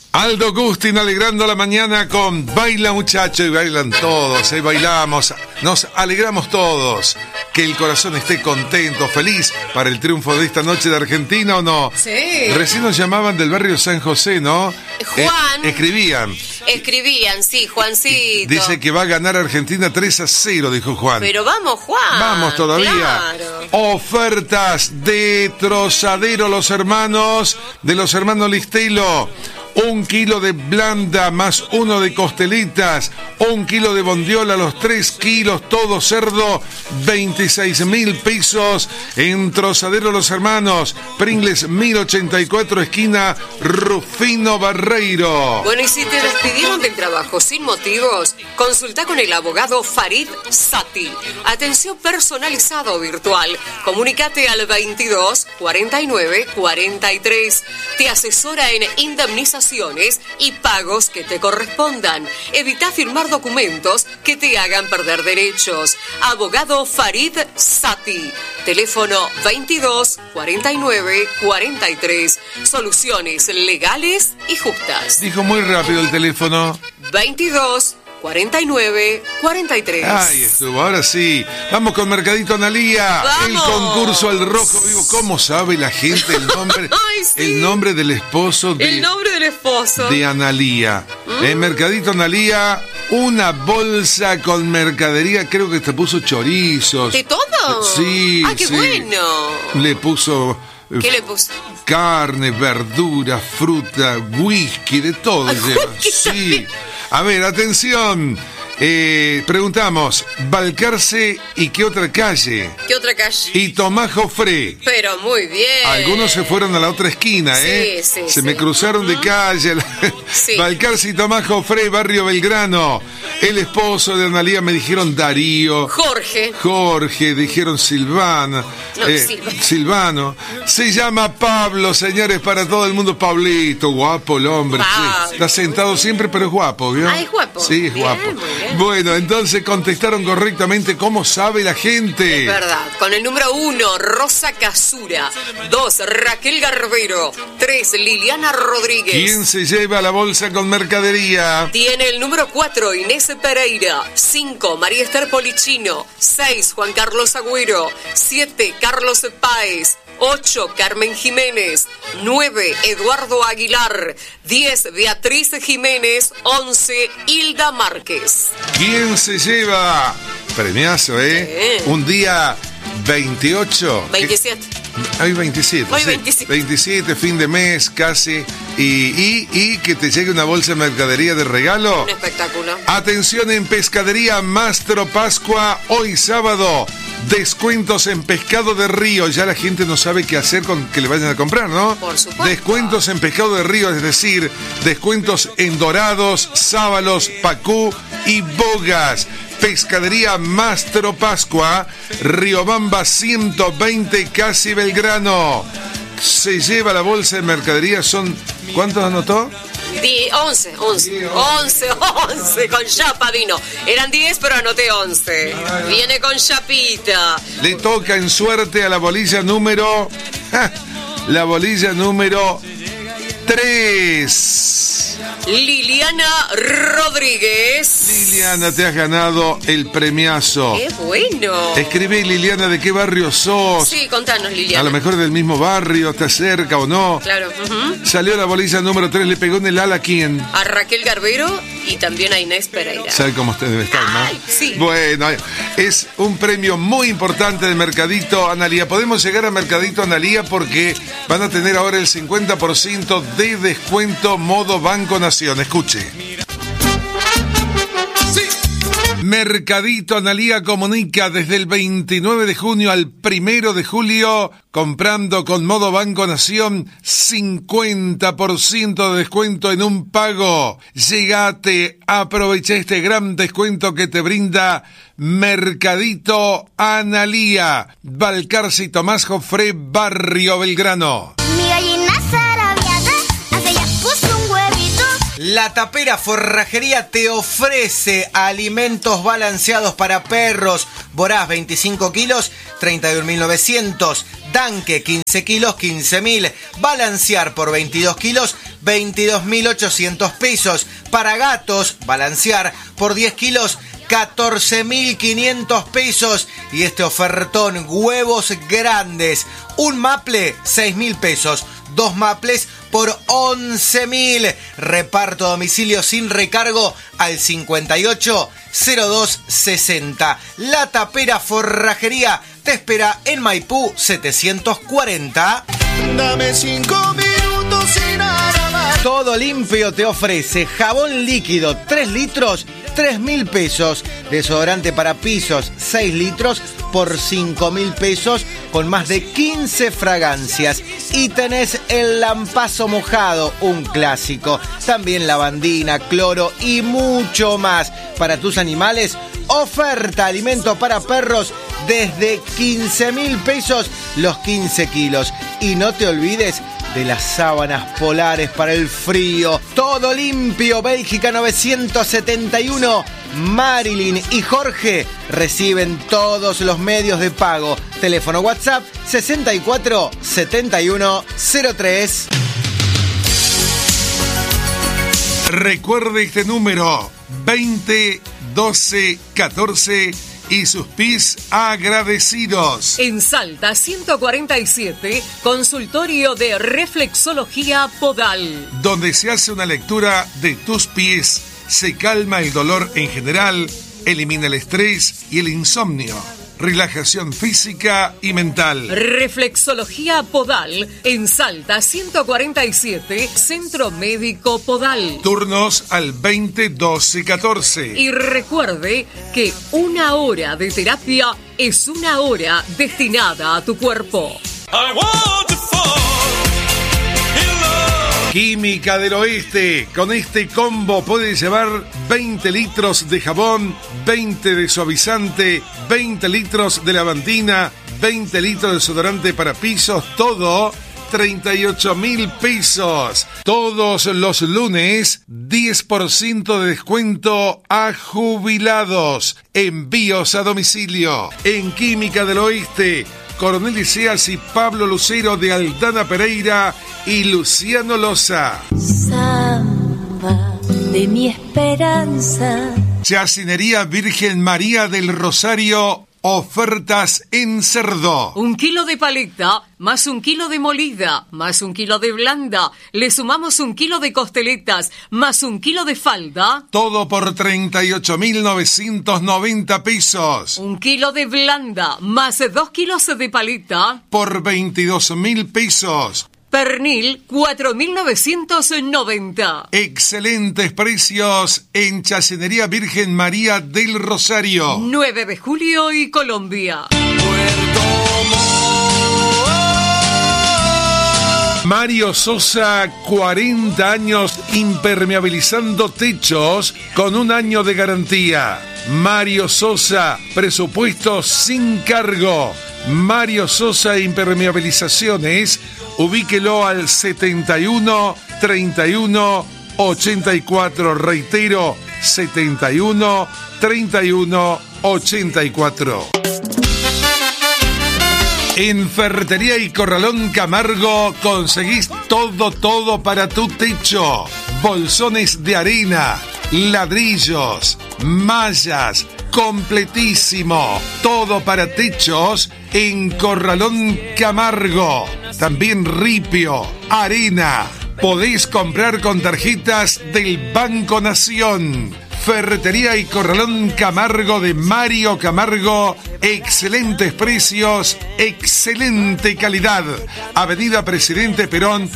Aldo Gustin alegrando la mañana con Baila Muchacho, y bailan todos, bailamos, nos alegramos todos. Que el corazón esté contento, feliz para el triunfo de esta noche de Argentina, ¿o no? Sí. Recién nos llamaban del barrio San José, ¿no? Juan. Escribían, sí, Juancito. dice que va a ganar Argentina 3-0, dijo Juan. Pero vamos, Juan. Vamos todavía. Claro. Ofertas de Trozadero de los hermanos Listelo. 1 kilo de blanda más 1 de costelitas, 1 kilo de bondiola, los 3 kilos, todo cerdo, 26.000 pesos en Trozadero Los Hermanos, Pringles 1084, esquina Rufino Barreiro. Bueno, y si te despidieron del trabajo sin motivos, consulta con el abogado Farid Sati. Atención personalizada o virtual. Comunícate al 22 49 43. Te asesora en indemnizaciones y pagos que te correspondan. Evita firmar documentos que te hagan perder derechos. Abogado Farid Sati. Teléfono 22 49 43. Soluciones legales y justas. Dijo muy rápido el teléfono. 22 49 43. Ahí estuvo, ahora sí. Vamos con Mercadito Analía. ¡Vamos! El concurso al rojo vivo. ¿Cómo sabe la gente el nombre? Ay, sí. El nombre del esposo de... El nombre del esposo. De Analía. En Mercadito Analía, una bolsa con mercadería, creo que te puso chorizos. ¿De todo? Sí. Ah, qué sí. bueno. Le puso... ¿Qué le puso? Carne, verdura, fruta, whisky, de todo lleva. Sí. A ver, atención. Preguntamos, Balcarce y qué otra calle. ¿Qué otra calle? Y Tomás Jofré. Pero muy bien. Algunos se fueron a la otra esquina, Sí, Se me cruzaron de calle. Sí. Balcarce y Tomás Jofré, barrio Belgrano. El esposo de Analía me dijeron Darío. Jorge, dijeron Silvana. Silvano. Se llama Pablo, señores, para todo el mundo. Pablito, guapo el hombre. Sí. Está sentado siempre, pero es guapo, ¿vio? Ah, es guapo. Sí, es Bien, guapo. muy bien. Bueno, entonces contestaron correctamente. ¿Cómo sabe la gente? Es verdad. Con el número 1, Rosa Casura. 2, Raquel Garbero. 3, Liliana Rodríguez. ¿Quién se lleva la bolsa con mercadería? Tiene el número 4, Inés Pereira. 5, María Esther Polichino. 6, Juan Carlos Agüero. 7, Carlos Páez. 8, Carmen Jiménez. 9, Eduardo Aguilar. 10, Beatriz Jiménez. 11, Hilda Márquez. ¿Quién se lleva? Premiazo, Sí. Un día 28. 27. Hoy 27. Hoy sí. 27. 27, fin de mes casi. Y que te llegue una bolsa de mercadería de regalo. Un espectáculo. Atención en Pescadería Mastro Pascua, hoy sábado. Descuentos en pescado de río. Ya la gente no sabe qué hacer con que le vayan a comprar, ¿no? Por supuesto. Descuentos en pescado de río, es decir, descuentos en dorados, sábalos, pacú y bogas. Pescadería Mastro Pascua, Riobamba 120, casi Belgrano. Se lleva la bolsa de mercadería, son... ¿Cuántos anotó? 11, con chapa vino. Eran 10, pero anoté 11. Viene con chapita. Le toca en suerte a la bolilla número... la bolilla número 3. Liliana Rodríguez. Liliana, te has ganado el premiazo. ¡Qué bueno! Escribí, Liliana, ¿de qué barrio sos? Sí, contanos, Liliana. A lo mejor del mismo barrio, ¿está cerca o no? Claro. Salió la bolilla número 3, le pegó en el ala a quién. A Raquel Garbero y también a Inés Pereira. ¿Sabe cómo usted debe estar, no? Ay, sí. Bueno, es un premio muy importante de Mercadito Analía. Podemos llegar a Mercadito Analía porque van a tener ahora el 50% de descuento modo Banco Nación. Escuche. Mercadito Analía comunica desde el 29 de junio al 1 de julio, comprando con modo Banco Nación, 50% de descuento en un pago. Llegate, aprovecha este gran descuento que te brinda Mercadito Analía, Balcarce y Tomás Jofré, barrio Belgrano. Mi gallina zarabiada hace ya puso un huevito. La Tapera Forrajería te ofrece alimentos balanceados para perros. Borás 25 kilos, 31.900. Danke 15 kilos, 15.000. Balancear por 22 kilos, 22.800 pesos. Para gatos, balancear por 10 kilos, 14.500 pesos. Y este ofertón, huevos grandes. Un maple, 6.000 pesos. 2 maples por 11.000. Reparto a domicilio sin recargo al 580260. La Tapera Forrajería te espera en Maipú 740. Dame 5 minutos y nada más. Todo Limpio te ofrece jabón líquido 3 litros, 3.000 pesos. Desodorante para pisos 6 litros por 5.000 pesos con más de 15 fragancias. Y tenés el lampazo mojado, un clásico. También lavandina, cloro y mucho más. Para tus animales, oferta alimento para perros desde 15.000 pesos los 15 kilos. Y no te olvides de las sábanas polares para el frío. Todo Limpio, Bélgica 971. Marilyn y Jorge reciben todos los medios de pago. Teléfono WhatsApp 64 71 03. Recuerde este número 20 12 14 y sus PIS agradecidos. En Salta 147, consultorio de reflexología podal, donde se hace una lectura de tus pies, se calma el dolor en general, elimina el estrés y el insomnio. Relajación física y mental. Reflexología podal en Salta 147, Centro Médico Podal. Turnos al 20 12 14. Y recuerde que 1 hora de terapia es 1 hora destinada a tu cuerpo. Química del Oeste. Con este combo puedes llevar 20 litros de jabón, 20 de suavizante, 20 litros de lavandina, 20 litros de desodorante para pisos, todo 38.000 pesos. Todos los lunes, 10% de descuento a jubilados. Envíos a domicilio. En Química del Oeste, Coronel Iseas y Pablo Lucero de Aldana Pereira y Luciano Loza. Samba de mi esperanza. Chacinería Virgen María del Rosario. Ofertas en cerdo. 1 kilo de paleta, más 1 kilo de molida, más 1 kilo de blanda. Le sumamos 1 kilo de costeletas, más 1 kilo de falda. Todo por 38.990 pesos. 1 kilo de blanda, más 2 kilos de paleta. Por 22.000 pesos. Pernil, 4.990. Excelentes precios en Chacinería Virgen María del Rosario. 9 de julio y Colombia. Mario Sosa, 40 años impermeabilizando techos con 1 año de garantía. Mario Sosa, presupuesto sin cargo. Mario Sosa Impermeabilizaciones, ubíquelo al 71 31 84. Reitero, 71 31 84. En Ferretería y Corralón Camargo conseguís todo para tu techo. Bolsones de arena, ladrillos, mallas, completísimo. Todo para techos en Corralón Camargo. También ripio, arena. Podés comprar con tarjetas del Banco Nación. Ferretería y Corralón Camargo de Mario Camargo. Excelentes precios, excelente calidad. Avenida Presidente Perón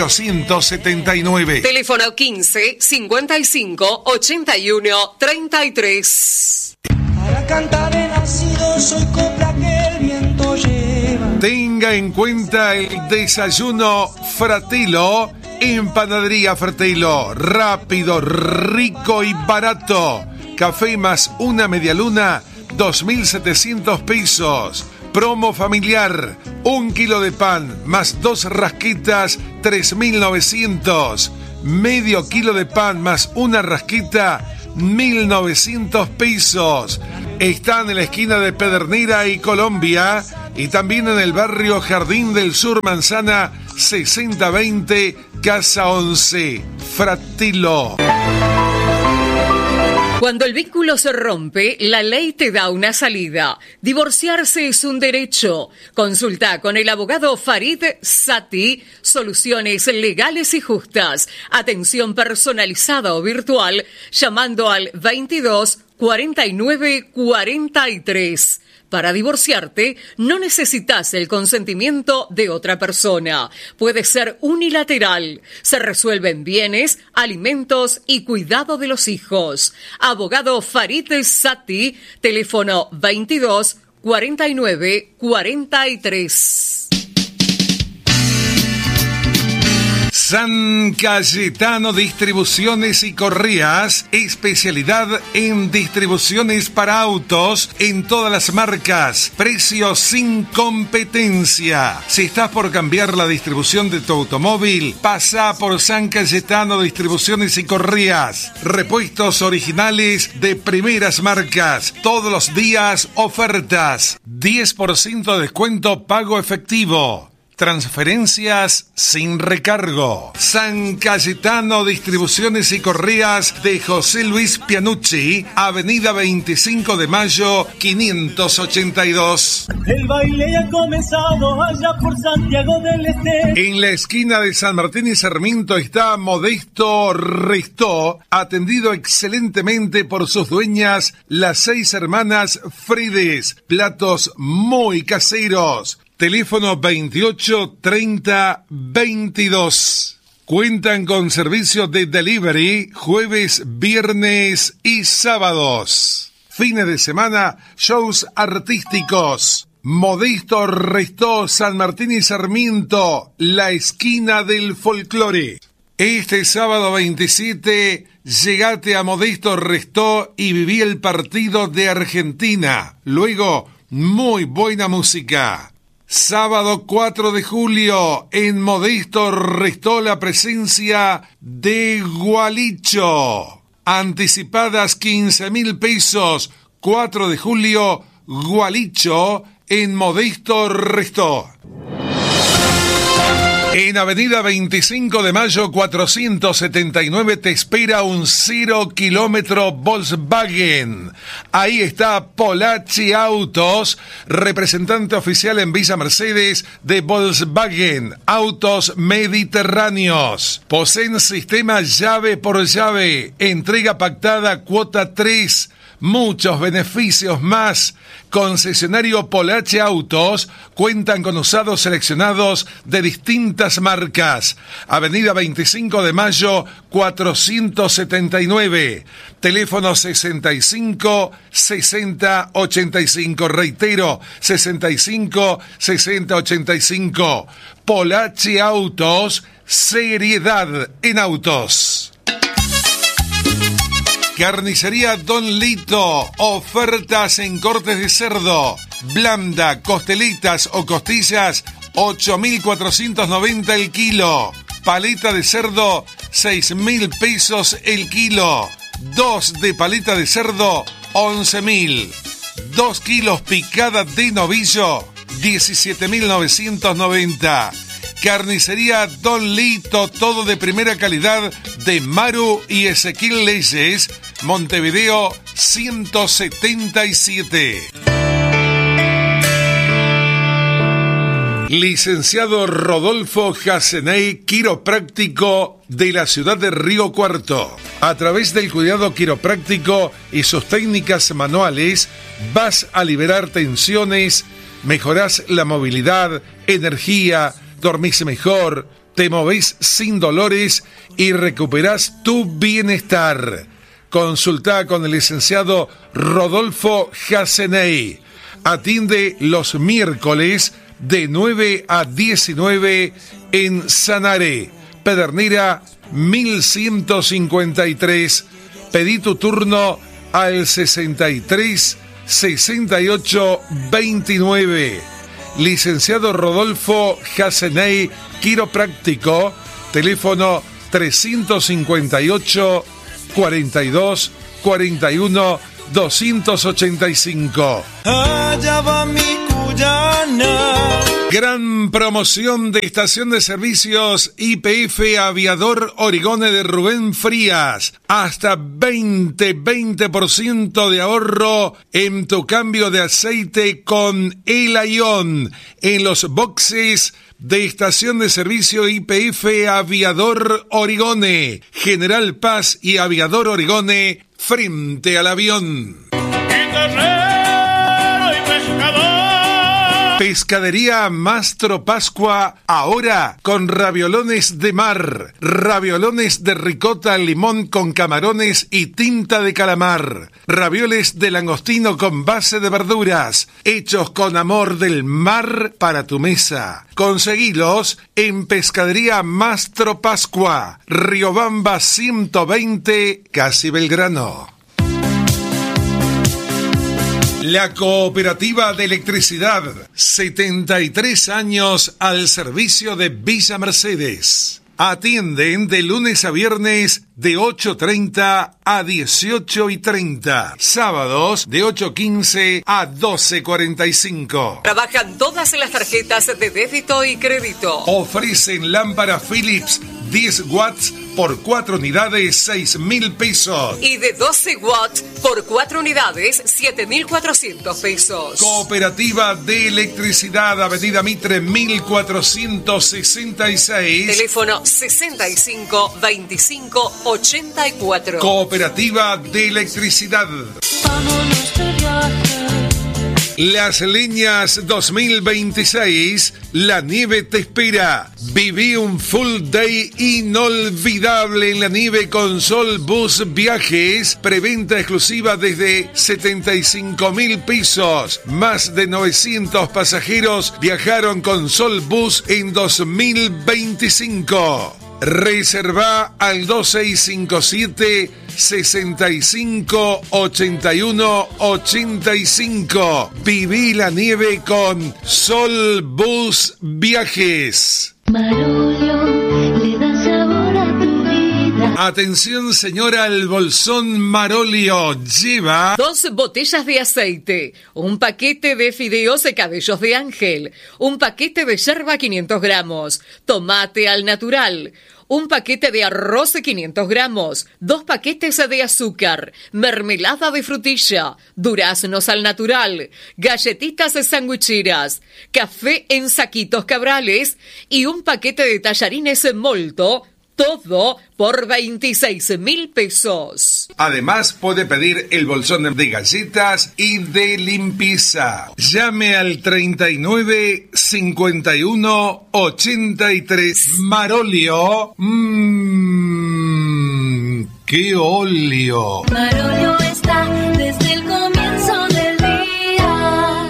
879. Teléfono 15 55 81 33. Para cantar he nacido, soy copla que el viento lleva. Tenga en cuenta el desayuno Fratello en Panadería Fratello. Rápido, rico y barato. Café más una medialuna, 2.700 pesos. Promo familiar, 1 kilo de pan más 2 rasquitas, 3.900. medio kilo de pan más una rasquita, 1.900 pesos. Están en la esquina de Pedernera y Colombia y también en el barrio Jardín del Sur, Manzana 6020, Casa 11, Fratilo. Cuando el vínculo se rompe, la ley te da una salida. Divorciarse es un derecho. Consulta con el abogado Farid Sati soluciones legales y justas. Atención personalizada o virtual llamando al 22 49 43. Para divorciarte, no necesitas el consentimiento de otra persona. Puede ser unilateral. Se resuelven bienes, alimentos y cuidado de los hijos. Abogado Farid Sati, teléfono 22 49 43. San Cayetano Distribuciones y Correas, especialidad en distribuciones para autos en todas las marcas, precios sin competencia. Si estás por cambiar la distribución de tu automóvil, pasa por San Cayetano Distribuciones y Correas. Repuestos originales de primeras marcas, todos los días ofertas, 10% de descuento pago efectivo. Transferencias sin recargo. San Cayetano Distribuciones y Correas de José Luis Pianucci, Avenida 25 de Mayo, 582. El baile ya ha comenzado allá por Santiago del Este. En la esquina de San Martín y Sarmiento está Modesto Restó, atendido excelentemente por sus dueñas, las 6 hermanas Frides. Platos muy caseros. Teléfono 28 30 22. Cuentan con servicios de delivery jueves, viernes y sábados. Fines de semana, shows artísticos. Modesto Restó, San Martín y Sarmiento, la esquina del folclore. Este sábado 27, llegate a Modesto Restó y viví el partido de Argentina. Luego, muy buena música. Sábado 4 de julio, en Modesto Restó la presencia de Gualicho. Anticipadas 15.000 pesos. 4 de julio, Gualicho, en Modesto Restó. En Avenida 25 de Mayo 479 te espera un 0 kilómetro Volkswagen. Ahí está Polachi Autos, representante oficial en Villa Mercedes de Volkswagen, autos mediterráneos. Poseen sistema llave por llave, entrega pactada cuota 3. Muchos beneficios más. Concesionario Polache Autos, cuentan con usados seleccionados de distintas marcas. Avenida 25 de Mayo 479. Teléfono 65 60 85. Reitero, 65 60 85. Polache Autos, seriedad en autos. Carnicería Don Lito, ofertas en cortes de cerdo, blanda, costelitas o costillas, 8.490 el kilo. Paleta de cerdo, 6.000 pesos el kilo. 2 de paleta de cerdo, 11.000. 2 kilos picada de novillo, 17.990. Carnicería Don Lito, todo de primera calidad, de Maru y Ezequiel Leyes, Montevideo 177. Licenciado Rodolfo Jaceney, quiropráctico de la ciudad de Río Cuarto. A través del cuidado quiropráctico y sus técnicas manuales, vas a liberar tensiones, mejorás la movilidad, energía, dormís mejor, te movés sin dolores y recuperás tu bienestar. Consultá con el licenciado Rodolfo Jaceney. Atiende los miércoles de 9 a 19 en Sanare, Pedernera 1153. Pedí tu turno al 63 68 29. Licenciado Rodolfo Jaceney, quiropráctico, teléfono 358 42 41 285. Allá va mi cuyana. Gran promoción de estación de servicios YPF Aviador Origone de Rubén Frías. Hasta 20% de ahorro en tu cambio de aceite con El Aion en los boxes de estación de servicio YPF Aviador Origone, General Paz y Aviador Origone frente al avión. Pescadería Mastro Pascua, ahora con raviolones de mar, raviolones de ricota, limón con camarones y tinta de calamar, ravioles de langostino con base de verduras, hechos con amor del mar para tu mesa. Conseguilos en Pescadería Mastro Pascua, Riobamba 120, Casi Belgrano. La Cooperativa de Electricidad, 73 años al servicio de Villa Mercedes. Atienden de lunes a viernes de 8:30 a 18:30. Sábados de 8:15 a 12:45. Trabajan todas las tarjetas de débito y crédito. Ofrecen lámpara Philips 10 watts por 4 unidades, 6.000 pesos. Y de 12 watts por 4 unidades, 7.400 pesos. Cooperativa de Electricidad, Avenida Mitre 1466. Teléfono 65 25 84. Cooperativa de Electricidad. Vámonos de viaje. Las Leñas 2026, la nieve te espera. Viví un full day inolvidable en la nieve con Sol Bus Viajes. Preventa exclusiva desde 75.000 pesos. Más de 900 pasajeros viajaron con Sol Bus en 2025. Reserva al 2657 65 81 85. Viví la nieve con Sol Bus Viajes. Marolio le da sabor a tu vida. Atención, señora, el bolsón Marolio lleva 2 botellas de aceite, un paquete de fideos de cabellos de ángel, un paquete de yerba 500 gramos, tomate al natural, un paquete de arroz de 500 gramos, 2 paquetes de azúcar, mermelada de frutilla, duraznos al natural, galletitas de sandwicheras, café en saquitos Cabrales y un paquete de tallarines Molto, todo por 26.000 pesos. Además, puede pedir el bolsón de galletas y de limpieza. Llame al 39 51 83. Marolio. ¡Qué óleo! Marolio está desde el comienzo del día.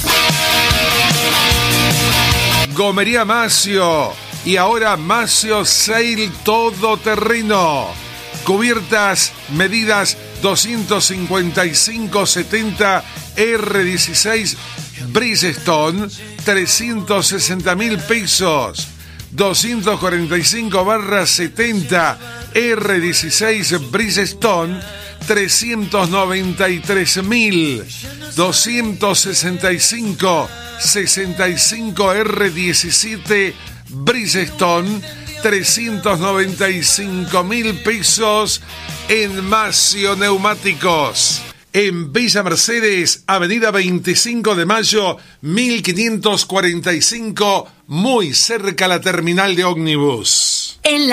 Gomería Macio. Y ahora Macio Sale Todoterreno. Cubiertas, medidas 255-70 R16 Bridgestone, 360.000 pesos. 245/70 R16 Bridgestone, 393.000. 265 R17 Bridgestone, 395.000 pesos en Macio Neumáticos. En Villa Mercedes, Avenida 25 de Mayo, 1545, muy cerca a la terminal de ómnibus. En la